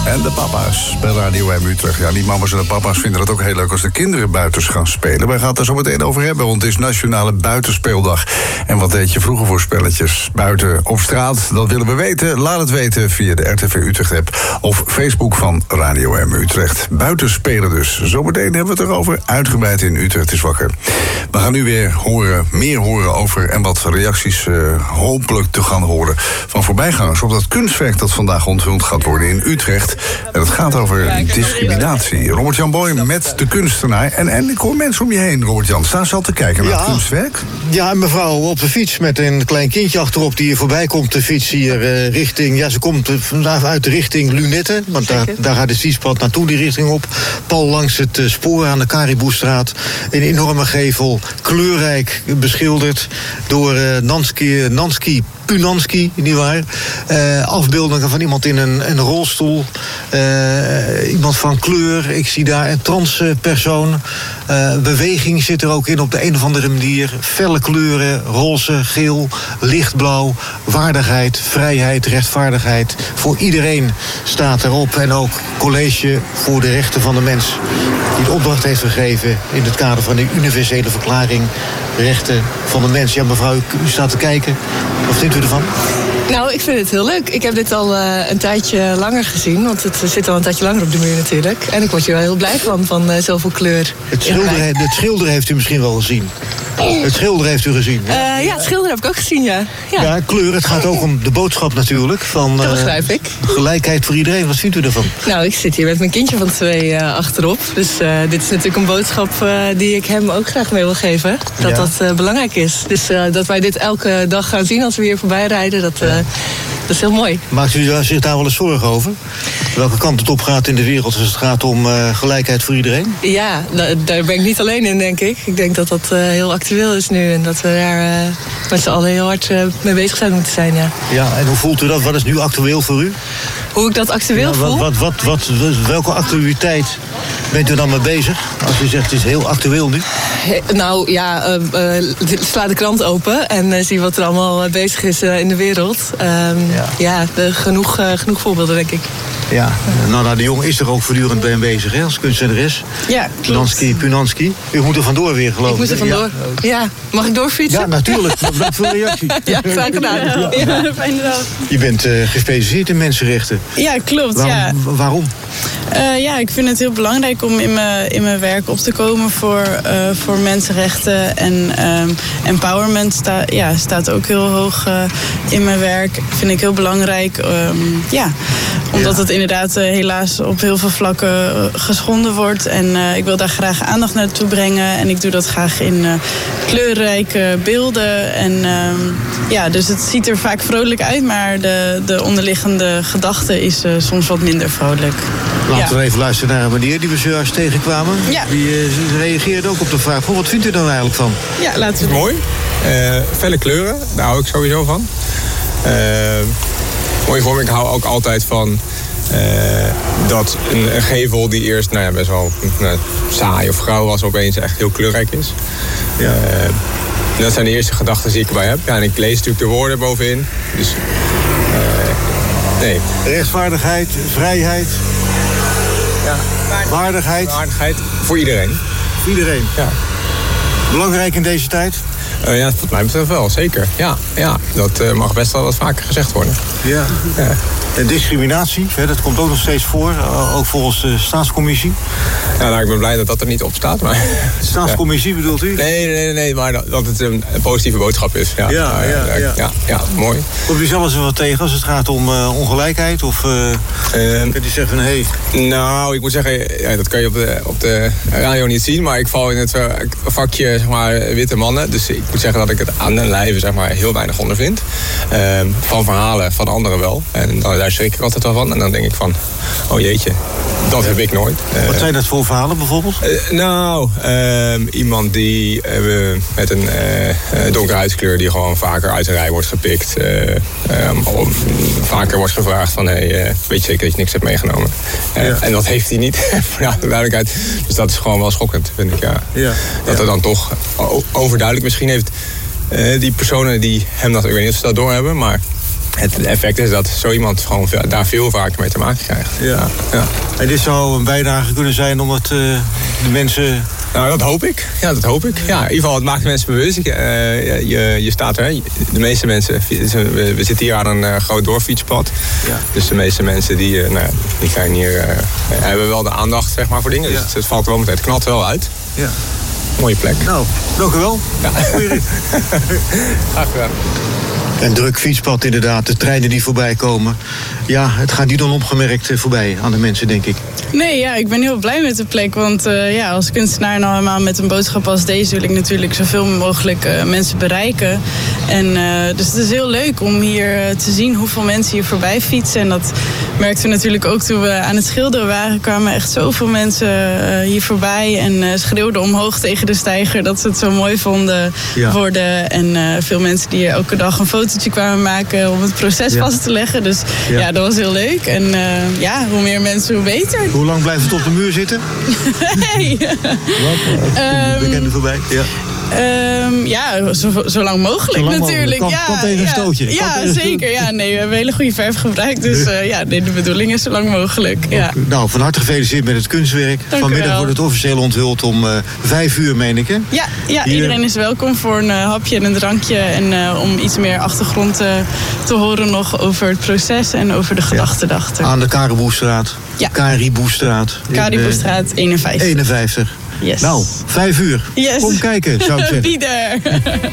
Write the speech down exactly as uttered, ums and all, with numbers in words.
En de papa's bij Radio M Utrecht. Ja, die mama's en de papa's vinden het ook heel leuk als de kinderen buitens gaan spelen. Wij gaan het er zo meteen over hebben, want het is Nationale Buitenspeeldag. En wat deed je vroeger voor spelletjes buiten op straat? Dat willen we weten. Laat het weten via de R T V Utrecht-app of Facebook van Radio M Utrecht. Buitenspelen dus. Zometeen hebben we het erover. Uitgebreid in Utrecht is wakker. We gaan nu weer horen, meer horen over en wat reacties uh, hopelijk te gaan horen van voorbijgangers op dat kunstwerk dat vandaag onthuld gaat worden in Utrecht. En het gaat over discriminatie. Robert-Jan Boy met de kunstenaar. En, en ik hoor mensen om je heen, Robert-Jan. Staan ze al te kijken naar ja, het kunstwerk? Ja, een mevrouw op de fiets met een klein kindje achterop die hier voorbij komt. De fiets hier uh, richting... Ja, ze komt vandaag uit de richting Lunetten. Want daar, daar gaat het fietspad naartoe, die richting op. Pal langs het uh, spoor aan de Cariboustraat. Een enorme gevel, kleurrijk beschilderd door uh, Nansky... Nansky Punanski, nietwaar. Uh, afbeeldingen van iemand in een, een rolstoel. Uh, iemand van kleur. Ik zie daar een transpersoon. Uh, beweging zit er ook in op de een of andere manier. Felle kleuren, roze, geel, lichtblauw. Waardigheid, vrijheid, rechtvaardigheid. Voor iedereen staat erop. En ook college voor de rechten van de mens. Die de opdracht heeft gegeven in het kader van de universele verklaring. Rechten van de mens. Ja, mevrouw, u staat te kijken. Wat vindt u ervan? Nou, ik vind het heel leuk. Ik heb dit al uh, een tijdje langer gezien. Want het zit al een tijdje langer op de muur natuurlijk. En ik word hier wel heel blij van, van uh, zoveel kleur. Het schilder, het schilder heeft u misschien wel gezien. Het schilder heeft u gezien. Ja, uh, ja het schilder heb ik ook gezien, ja. Ja, ja kleur. Het gaat ook om de boodschap natuurlijk. Van, uh, dat begrijp ik. Gelijkheid voor iedereen. Wat vindt u ervan? Nou, ik zit hier met mijn kindje van twee uh, achterop. Dus uh, dit is natuurlijk een boodschap uh, die ik hem ook graag mee wil geven. Dat ja. dat uh, belangrijk is. Dus uh, dat wij dit elke dag gaan zien als we hier voorbij rijden, dat... Uh, Dat is heel mooi. Maakt u zich daar wel eens zorgen over? Welke kant het op gaat in de wereld als het gaat om uh, gelijkheid voor iedereen? Ja, daar ben ik niet alleen in, denk ik. Ik denk dat dat uh, heel actueel is nu. En dat we daar uh, met z'n allen heel hard uh, mee bezig zouden moeten zijn, ja. Ja, en hoe voelt u dat? Wat is nu actueel voor u? Hoe ik dat actueel ja, voel? Wat, wat, wat, wat, welke actualiteit bent u dan mee bezig? Als u zegt het is heel actueel nu. He, nou ja, uh, uh, sla de krant open en uh, zie wat er allemaal bezig is uh, in de wereld. Um, ja, ja de, genoeg, uh, genoeg voorbeelden, denk ik. Ja, nou, nou de Jong is er ook voortdurend bij bezig, hè, als kunstenares. Ja, Punanski, Punanski. U moet er vandoor weer, geloof ik. Ik moet er vandoor. Ja. ja. Mag ik doorfietsen? Ja, natuurlijk. Bedankt voor de reactie. Ja, graag gedaan. Ja, ja. Ja, fijne dag. Je bent uh, gespecialiseerd in mensenrechten. Ja, klopt. Waarom? Ja. Waarom? Uh, ja, ik vind het heel belangrijk om in mijn, in mijn werk op te komen voor, uh, voor mensenrechten. En um, empowerment sta, ja, staat ook heel hoog uh, in mijn werk. Vind ik heel belangrijk. Um, ja, omdat ja. het inderdaad uh, helaas op heel veel vlakken uh, geschonden wordt. En uh, ik wil daar graag aandacht naartoe brengen. En ik doe dat graag in uh, kleurrijke beelden. En um, ja, dus het ziet er vaak vrolijk uit. Maar de, de onderliggende gedachte is uh, soms wat minder vrolijk. Laten we ja. even luisteren naar een meneer die we zojuist tegenkwamen. Ja. Die uh, reageerde ook op de vraag. Wat vindt u dan eigenlijk van? Ja, laten we... Mooi. Uh, felle kleuren, daar hou ik sowieso van. Uh, mooie vorm. Ik hou ook altijd van uh, dat een, een gevel die eerst nou ja, best wel nou, saai of grauw was, opeens echt heel kleurrijk is. Ja. Uh, dat zijn de eerste gedachten die ik erbij heb. Ja, en ik lees natuurlijk de woorden bovenin. Dus, uh, nee. Rechtvaardigheid, vrijheid. Ja. Waardigheid. Waardigheid voor iedereen. Voor iedereen. Ja. Belangrijk in deze tijd? Uh, ja, wat mij betreft wel, zeker. Ja, ja. Dat uh, mag best wel wat vaker gezegd worden. Ja. ja. En discriminatie, hè, dat komt ook nog steeds voor, uh, ook volgens de staatscommissie. Ja, nou, ik ben blij dat dat er niet op staat. Maar... De staatscommissie ja. bedoelt u? Nee, nee, nee, maar dat het een positieve boodschap is. Ja, ja, uh, ja, ja. ja, ja, mooi. Komt u zelf eens wat tegen als het gaat om uh, ongelijkheid? Of uh, uh, kunt u zeggen van, hé... Hey. Nou, ik moet zeggen, ja, dat kan je op de, op de radio niet zien, maar ik val in het uh, vakje, zeg maar, witte mannen. Dus ik moet zeggen dat ik het aan den lijve, zeg maar, heel weinig ondervind. Uh, van verhalen van anderen wel. En dan, daar schrik ik altijd wel van. En dan denk ik van, oh jeetje, dat ja. heb ik nooit. Uh, Wat zijn dat voor verhalen bijvoorbeeld? Uh, nou, uh, iemand die uh, met een uh, donkere huidskleur die gewoon vaker uit een rij wordt gepikt. Uh, um, om, vaker wordt gevraagd van, hey, uh, weet je zeker dat je niks hebt meegenomen? Uh, ja. En dat heeft hij niet, voor de duidelijkheid. Dus dat is gewoon wel schokkend, vind ik. Ja. Ja. Dat ja. er dan toch overduidelijk misschien heeft uh, die personen die hem dat, ik weet niet of ze dat doorhebben, maar het effect is dat zo iemand gewoon veel, daar veel vaker mee te maken krijgt. Ja. Ja. En dit zou een bijdrage kunnen zijn om het, uh, de mensen... Nou, dat hoop ik. Ja, dat hoop ik. Ja, in ieder geval, het maakt de mensen bewust. Uh, je, je staat er, de meeste mensen... We, we zitten hier aan een uh, groot doorfietspad. Ja. Dus de meeste mensen die, uh, nou, die zijn hier... Uh, hebben wel de aandacht, zeg maar, voor dingen. Ja. Dus het valt wel meteen, het knalt wel uit. Ja. Mooie plek. Nou, dank u wel. Ja. Graag gedaan. Een druk fietspad inderdaad, de treinen die voorbij komen. Ja, het gaat niet onopgemerkt voorbij aan de mensen, denk ik. Nee, ja, ik ben heel blij met de plek. Want uh, ja, als kunstenaar nou helemaal met een boodschap als deze... wil ik natuurlijk zoveel mogelijk uh, mensen bereiken. En, uh, dus het is heel leuk om hier uh, te zien hoeveel mensen hier voorbij fietsen. En dat merkten we natuurlijk ook toen we aan het schilderen waren. kwamen echt zoveel mensen uh, hier voorbij. En uh, schreeuwden omhoog tegen de steiger dat ze het zo mooi vonden ja. worden. En uh, veel mensen die elke dag een fotootje kwamen maken om het proces ja. vast te leggen. Dus ja. ja, dat was heel leuk. En uh, ja, hoe meer mensen, hoe beter. Hoe lang blijft het op de muur zitten? Hey. Wat? Um, bekende voorbij. Ja. Um, ja, zo, zo lang mogelijk zo lang natuurlijk. Kan, ja, kan tegen een stootje. Ja, kan tegen zeker. Ja, nee, we hebben hele goede verf gebruikt. Dus uh, ja, nee, de bedoeling is zo lang mogelijk. Ja. Nou, van harte gefeliciteerd met het kunstwerk. Dank Vanmiddag wordt het officieel onthuld om uh, vijf uur, meen ik, hè? Ja, ja Hier... iedereen is welkom voor een uh, hapje en een drankje. En uh, om iets meer achtergrond uh, te horen nog over het proces en over de gedachten ja. erachter. Aan de Kariboestraat. Ja. Kariboestraat. Kariboestraat eenenvijftig. eenenvijftig. Yes. Nou, vijf uur. Yes. Kom kijken, zou ik zeggen. Wie er?